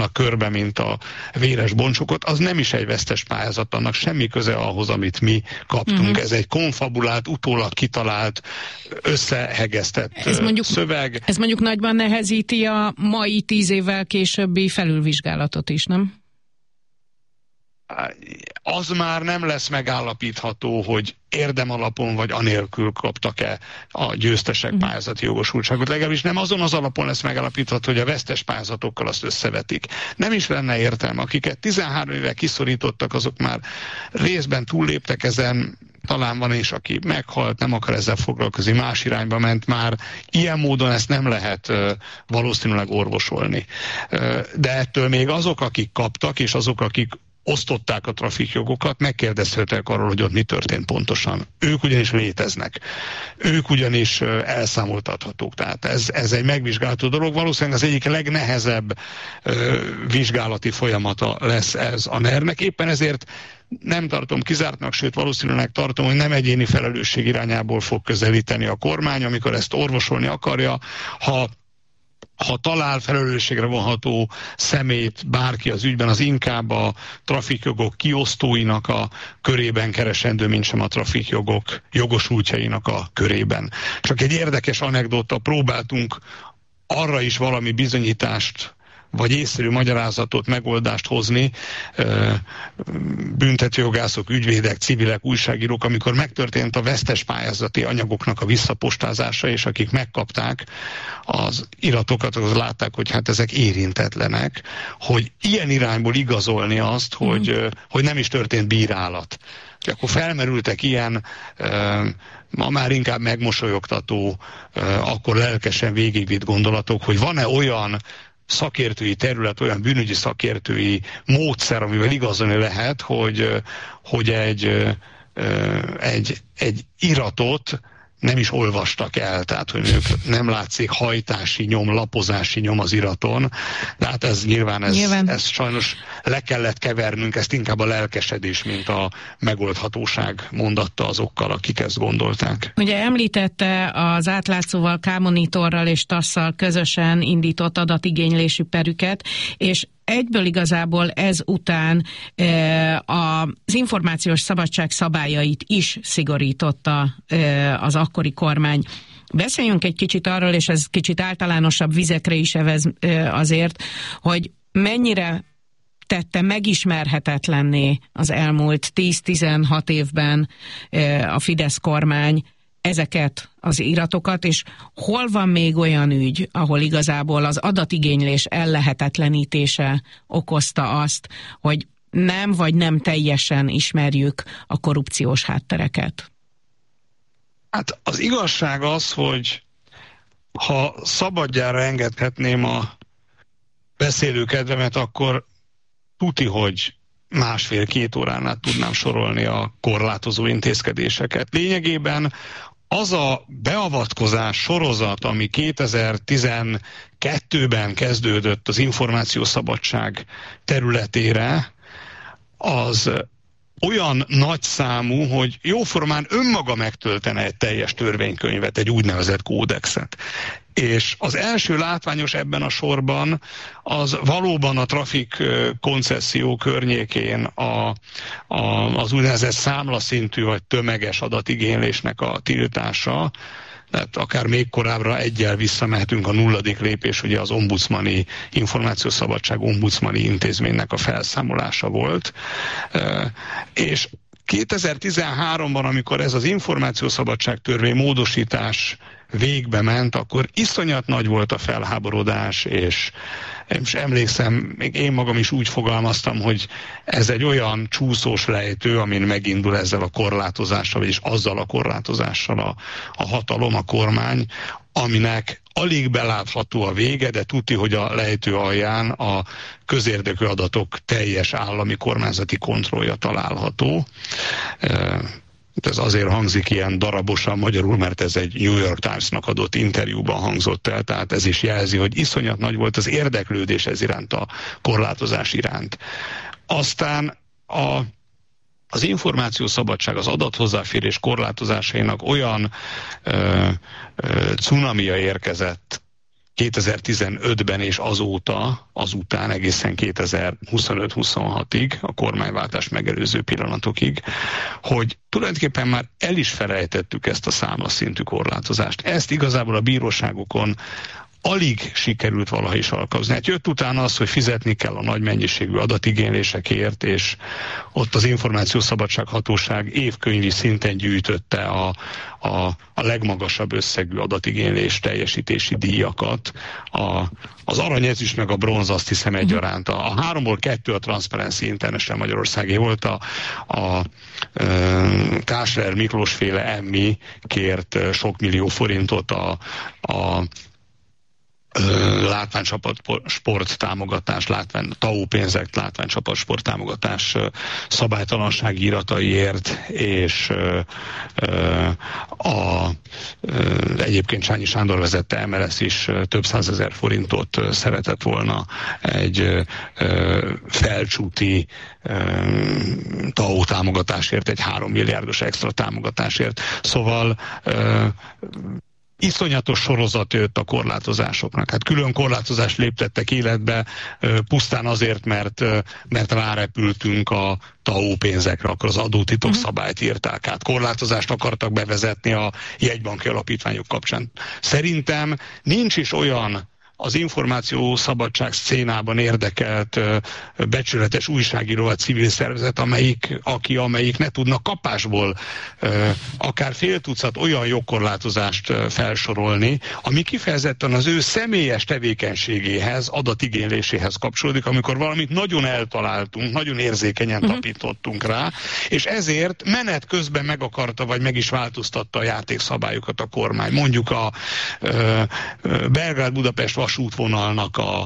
körbe, mint a véres boncsokot, az nem is egy vesztes pályázat, annak semmi köze ahhoz, amit mi kaptunk. Ez egy konfabulált, utólag kitalált, összehegesztett szöveg. Ez mondjuk nagyban nehezíti a mai 10 évvel későbbi felülvizsgálatot is, nem? Az már nem lesz megállapítható, hogy érdemalapon vagy anélkül kaptak-e a győztesek pályázati jogosultságot. Legalábbis nem azon az alapon lesz megállapítható, hogy a vesztes pályázatokkal azt összevetik. Nem is lenne értelme. Akiket 13 éve kiszorítottak, azok már részben túlléptek ezen, talán van is, aki meghalt, nem akar ezzel foglalkozni, más irányba ment már. Ilyen módon ezt nem lehet valószínűleg orvosolni. De ettől még azok, akik kaptak, és azok, akik osztották a trafikjogokat, megkérdezhetek arról, hogy ott mi történt pontosan. Ők ugyanis léteznek. Ők ugyanis elszámoltathatók. Tehát ez egy megvizsgálható dolog. Valószínűleg az egyik legnehezebb vizsgálati folyamata lesz ez a NER-nek. Éppen ezért nem tartom kizártnak, sőt valószínűleg tartom, hogy nem egyéni felelősség irányából fog közelíteni a kormány, amikor ezt orvosolni akarja. Ha talál felelősségre vonható szemét bárki az ügyben, az inkább a trafikjogok kiosztóinak a körében keresendő, mint sem a trafikjogok jogosultjainak a körében. Csak egy érdekes anekdota, próbáltunk arra is valami bizonyítást vagy észszerű magyarázatot, megoldást hozni, büntetőjogászok, ügyvédek, civilek, újságírók, amikor megtörtént a vesztes pályázati anyagoknak a visszapostázása, és akik megkapták az iratokat, az látták, hogy hát ezek érintetlenek, hogy ilyen irányból igazolni azt, hogy nem is történt bírálat. Akkor felmerültek ilyen, ma már inkább megmosolyogtató, akkor lelkesen végigvitt gondolatok, hogy van-e olyan szakértői terület, olyan bűnügyi szakértői módszer, amivel igazolni lehet, hogy egy iratot nem is olvastak el, tehát hogy ők nem látszik hajtási nyom, lapozási nyom az iraton, de hát ez nyilván ez sajnos le kellett kevernünk, ezt inkább a lelkesedés, mint a megoldhatóság mondatta azokkal, akik ezt gondolták. Ugye említette az átlátszóval, K-Monitorral és TASZ-szal közösen indított adatigénylésű perüket, és egyből igazából ez után az információs szabadság szabályait is szigorította az akkori kormány. Beszéljünk egy kicsit arról, és ez kicsit általánosabb vizekre is evez azért, hogy mennyire tette megismerhetetlenné az elmúlt 10-16 évben a Fidesz kormány ezeket az iratokat, és hol van még olyan ügy, ahol igazából az adatigénylés ellehetetlenítése okozta azt, hogy nem vagy nem teljesen ismerjük a korrupciós háttereket? Hát az igazság az, hogy ha szabadjára engedhetném a beszélőkedvemet, akkor tuti, hogy 1,5-2 órán át tudnám sorolni a korlátozó intézkedéseket. Lényegében az a beavatkozás sorozat, ami 2012-ben kezdődött az információszabadság területére, az olyan nagy számú, hogy jóformán önmaga megtöltene egy teljes törvénykönyvet, egy úgynevezett kódexet. És az első látványos ebben a sorban az valóban a trafik koncesszió környékén az úgynevezett számlaszintű vagy tömeges adatigénylésnek a tiltása, tehát akár még korábbra egyel visszamehetünk, a 0. lépés, ugye az ombudsmani, információszabadság ombudsmani intézménynek a felszámolása volt. És 2013-ban, amikor ez az információszabadság törvény módosítás végbe ment, akkor iszonyat nagy volt a felháborodás, és emlékszem, még én magam is úgy fogalmaztam, hogy ez egy olyan csúszós lejtő, amin megindul ezzel a korlátozással, vagyis azzal a korlátozással a hatalom, a kormány, aminek alig belátható a vége, de tuti, hogy a lejtő alján a közérdekű adatok teljes állami kormányzati kontrollja található. Ez azért hangzik ilyen darabosan magyarul, mert ez egy New York Times-nak adott interjúban hangzott el, tehát ez is jelzi, hogy iszonyat nagy volt az érdeklődés ez iránt, a korlátozás iránt. Aztán az információszabadság, az adathozzáférés korlátozásainak olyan cunamia érkezett 2015-ben és azután egészen 2025-26-ig, a kormányváltás megelőző pillanatokig, hogy tulajdonképpen már el is felejtettük ezt a számlaszintű korlátozást. Ezt igazából a bíróságokon alig sikerült valaha is alkalmazni. Hát jött utána az, hogy fizetni kell a nagy mennyiségű adatigénylésekért, és ott az Információszabadsághatóság évkönyvi szinten gyűjtötte a legmagasabb összegű adatigénylés teljesítési díjakat. Az arany, ezüst meg a bronz, azt hiszem egyaránt. A 3-ból 2 a Transparency International Magyarországé volt, a Kásler Miklós féle Emmi kért sok millió forintot a látványcsapatsport támogatás, TAO pénzek látványcsapatsport támogatás szabálytalansági irataiért, és egyébként Csányi Sándor vezette MLS is több 100 000 forintot szeretett volna egy felcsúti TAO támogatásért, egy 3 milliárdos extra támogatásért. Szóval iszonyatos sorozat jött a korlátozásoknak. Hát külön korlátozást léptettek életbe pusztán azért, mert rárepültünk a TAO pénzekre, akkor az adótitok szabályt írták át. Korlátozást akartak bevezetni a jegybanki alapítványok kapcsán. Szerintem nincs is olyan az információszabadság szcénában érdekelt becsületes újságíró vagy civil szervezet, amelyik ne tudna kapásból akár fél tucat olyan jogkorlátozást felsorolni, ami kifejezetten az ő személyes tevékenységéhez, adatigényléséhez kapcsolódik, amikor valamit nagyon eltaláltunk, nagyon érzékenyen tapintottunk rá, és ezért menet közben meg akarta, vagy meg is változtatta a játékszabályokat a kormány. Mondjuk a Belgrád-Budapest vasútvonalnak a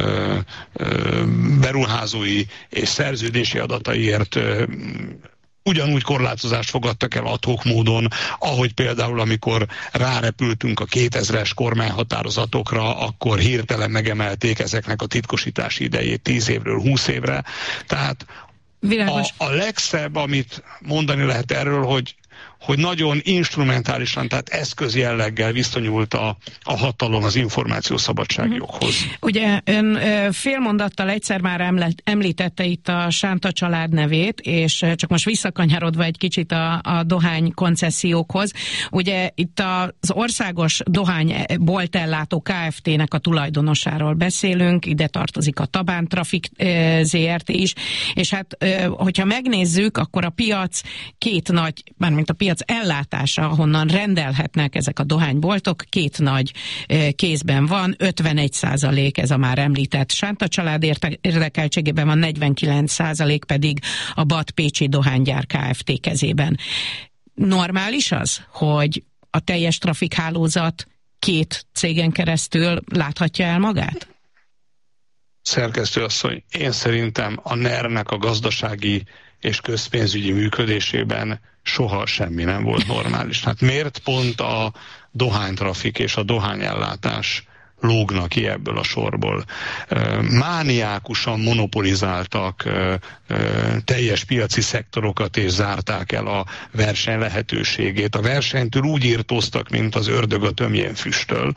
beruházói és szerződési adataiért ugyanúgy korlátozást fogadtak el ad hoc módon, ahogy például amikor rárepültünk a 2000-es kormányhatározatokra, akkor hirtelen megemelték ezeknek a titkosítási idejét 10 évről 20 évre. Tehát a legszebb, amit mondani lehet erről, hogy nagyon instrumentálisan, tehát eszközjelleggel viszonyult a hatalom az információszabadsági joghoz. Ugye ön fél mondattal egyszer már említette itt a Sánta család nevét, és csak most visszakanyarodva egy kicsit a dohány koncesziókhoz. Ugye itt az országos dohányboltellátó Kft-nek a tulajdonosáról beszélünk, ide tartozik a Tabán Trafik ZRT is, és hát hogyha megnézzük, akkor a piac két nagy, mármint a piac ellátása, ahonnan rendelhetnek ezek a dohányboltok, két nagy kézben van, 51% ez a már említett Sánta család érdekeltségében van, 49% pedig a Bad Pécsi Dohánygyár Kft. Kezében. Normális az, hogy a teljes trafikhálózat két cégen keresztül láthatja el magát? Szerkesztő asszony, én szerintem a NER-nek a gazdasági és közpénzügyi működésében soha semmi nem volt normális. Hát miért pont a dohánytrafik és a dohányellátás lógnak ki ebből a sorból? Mániákusan monopolizáltak teljes piaci szektorokat, és zárták el a verseny lehetőségét. A versenytől úgy írtóztak, mint az ördög a tömjén füsttől.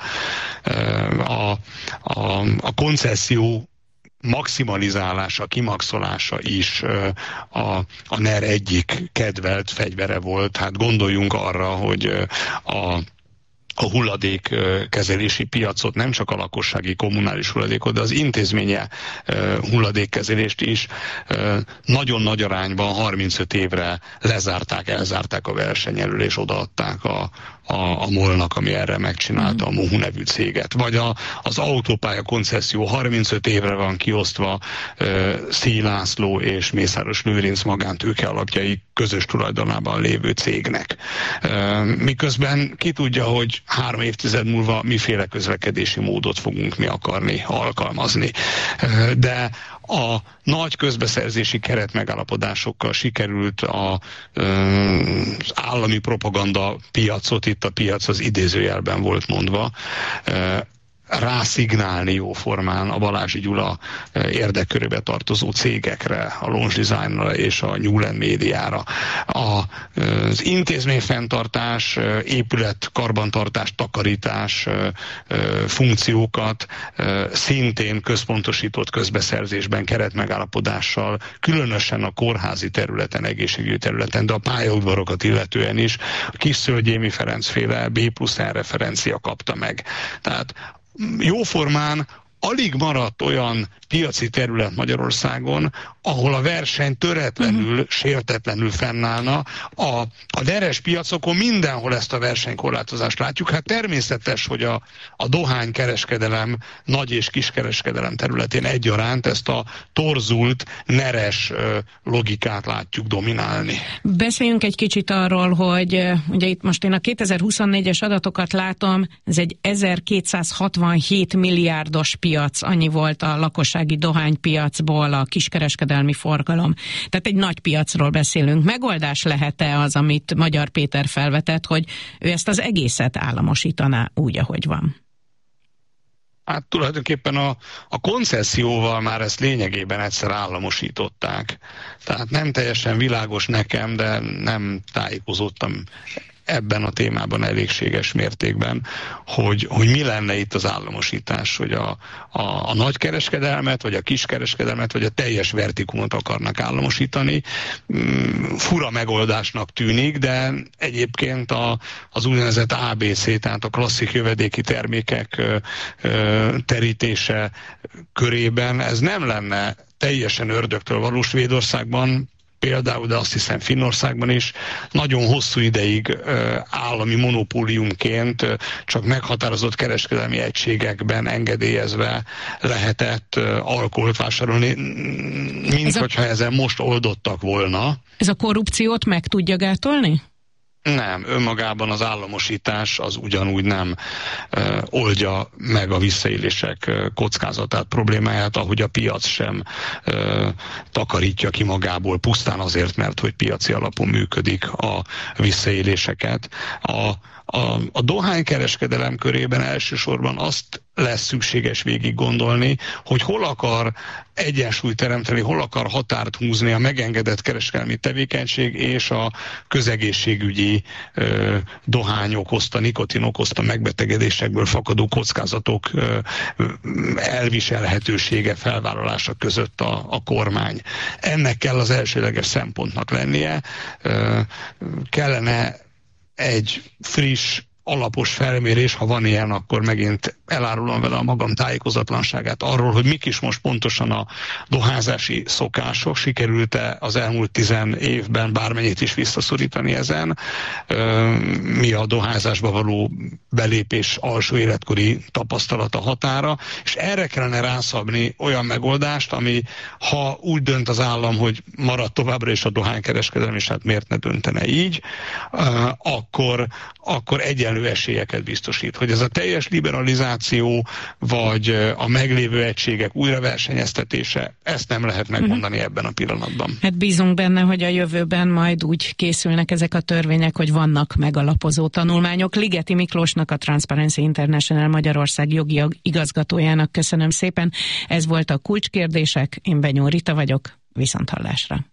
A koncesszió maximalizálása, kimaxolása is a NER egyik kedvelt fegyvere volt. Hát gondoljunk arra, hogy a hulladékkezelési piacot, nem csak a lakossági kommunális hulladékot, de az intézménye hulladékkezelést is nagyon nagy arányban 35 évre elzárták a verseny elől, és odaadták a MOL-nak, ami erre megcsinálta a Mohu nevű céget. Vagy az autópálya koncesszió 35 évre van kiosztva Szíj László és Mészáros Lőrinc magántőke alapjai közös tulajdonában lévő cégnek. Miközben ki tudja, hogy 3 évtized múlva miféle közlekedési módot fogunk mi akarni alkalmazni. De a nagy közbeszerzési keretmegállapodásokkal sikerült az állami propaganda piacot, itt a piac az idézőjelben volt mondva, rászignálni jóformán a Balázsi Gyula érdekkörébe tartozó cégekre, a Launch Designra és a Newland Médiára. Az intézményfenntartás, épület, karbantartás, takarítás funkciókat szintén központosított közbeszerzésben, keretmegállapodással, különösen a kórházi területen, egészségügyi területen, de a pályaudvarokat illetően is a Kisszölgyémi Ferencféle B+N referencia kapta meg. Tehát jóformán alig maradt olyan piaci terület Magyarországon, ahol a verseny töretlenül, sértetlenül fennállna. A neres piacokon mindenhol ezt a versenykorlátozást látjuk. Hát természetes, hogy a dohánykereskedelem, nagy- és kiskereskedelem területén egyaránt ezt a torzult, neres logikát látjuk dominálni. Beszéljünk egy kicsit arról, hogy ugye itt most én a 2024-es adatokat látom, ez egy 1267 milliárdos piac, annyi volt a lakossági dohánypiacból a kiskereskedelmi forgalom. Tehát egy nagy piacról beszélünk. Megoldás lehet-e az, amit Magyar Péter felvetett, hogy ő ezt az egészet államosítaná úgy, ahogy van? Hát tulajdonképpen a koncesszióval már ezt lényegében egyszer államosították. Tehát nem teljesen világos nekem, de nem tájékozódtam ebben a témában elégséges mértékben, hogy mi lenne itt az államosítás, hogy a nagykereskedelmet, vagy a kiskereskedelmet, vagy a teljes vertikumot akarnak államosítani. Fura megoldásnak tűnik, de egyébként az úgynevezett ABC, tehát a klasszik jövedéki termékek terítése körében ez nem lenne teljesen ördögtől való. Svédországban például, de azt hiszem Finnországban is nagyon hosszú ideig állami monopóliumként csak meghatározott kereskedelmi egységekben engedélyezve lehetett alkoholt vásárolni, minthogyha ezen most oldottak volna. Ez a korrupciót meg tudja gátolni? Nem, önmagában az államosítás az ugyanúgy nem oldja meg a visszaélések kockázatát, problémáját, ahogy a piac sem takarítja ki magából pusztán azért, mert hogy piaci alapon működik a visszaéléseket. A dohánykereskedelem körében elsősorban azt lesz szükséges végig gondolni, hogy hol akar egyensúlyt teremteni, hol akar határt húzni a megengedett kereskedelmi tevékenység és a közegészségügyi dohány okozta, nikotin okozta megbetegedésekből fakadó kockázatok elviselhetősége, felvállalása között a kormány. Ennek kell az elsődleges szempontnak lennie. Kellene egy friss, alapos felmérés, ha van ilyen, akkor megint elárulom vele a magam tájékozatlanságát arról, hogy mik is most pontosan a dohányzási szokások, sikerült-e az elmúlt 10 évben bármennyit is visszaszorítani ezen, mi a dohányzásba való belépés alsó életkori tapasztalata határa, és erre kellene rászabni olyan megoldást, ami ha úgy dönt az állam, hogy marad továbbra is a dohánykereskedelem, és hát miért ne döntene így, akkor egyenlő esélyeket biztosít. Hogy ez a teljes liberalizáció, vagy a meglévő egységek újraversenyeztetése, ezt nem lehet megmondani ebben a pillanatban. Hát bízunk benne, hogy a jövőben majd úgy készülnek ezek a törvények, hogy vannak megalapozó tanulmányok. Ligeti Miklósnak, a Transparency International Magyarország jogi igazgatójának köszönöm szépen. Ez volt a Kulcskérdések, én Benyó Rita vagyok, viszonthallásra.